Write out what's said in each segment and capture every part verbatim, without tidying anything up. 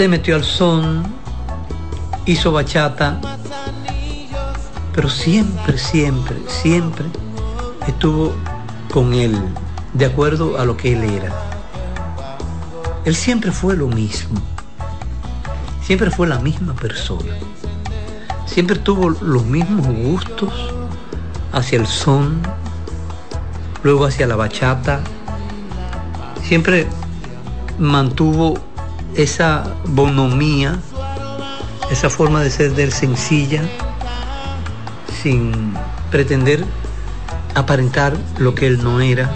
se metió al son, hizo bachata, pero siempre, siempre, siempre estuvo con él, de acuerdo a lo que él era. Él siempre fue lo mismo, siempre fue la misma persona, siempre tuvo los mismos gustos hacia el son, luego hacia la bachata, siempre mantuvo esa bonomía, esa forma de ser de él sencilla, sin pretender aparentar lo que él no era.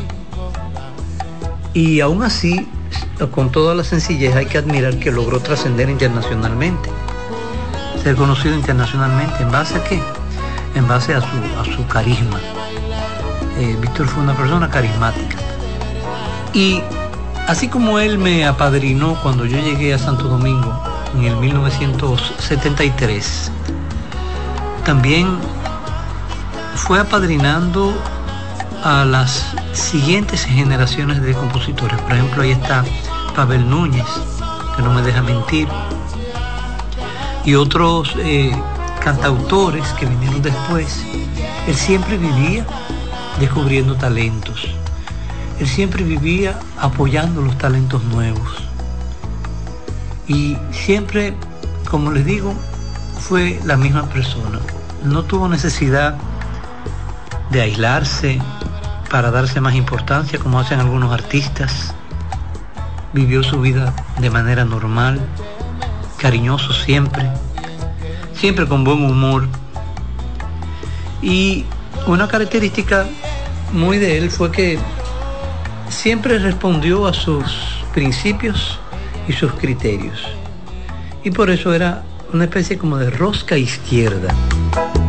Y aún así, con toda la sencillez, hay que admirar que logró trascender internacionalmente, ser conocido internacionalmente. ¿En base a qué? En base a su, a su carisma. Eh, Víctor fue una persona carismática. Y así como él me apadrinó cuando yo llegué a Santo Domingo en el mil novecientos setenta y tres, también fue apadrinando a las siguientes generaciones de compositores. Por ejemplo, ahí está Pavel Núñez, que no me deja mentir, y otros eh, cantautores que vinieron después. Él siempre vivía descubriendo talentos, él siempre vivía apoyando los talentos nuevos, y siempre, como les digo, fue la misma persona. No tuvo necesidad de aislarse para darse más importancia como hacen algunos artistas. Vivió su vida de manera normal, cariñoso siempre, siempre con buen humor. Y una característica muy de él fue que siempre respondió a sus principios y sus criterios, y por eso era una especie como de rosca izquierda.